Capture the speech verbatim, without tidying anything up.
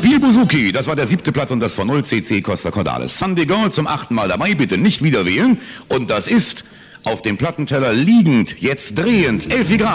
Spiel Buzuki, das war der siebte Platz und das von null C C Costa Cordalis. Sunday Girl zum achten Mal dabei, bitte nicht wieder wählen. Und das ist auf dem Plattenteller liegend, jetzt drehend, Elfi Graf.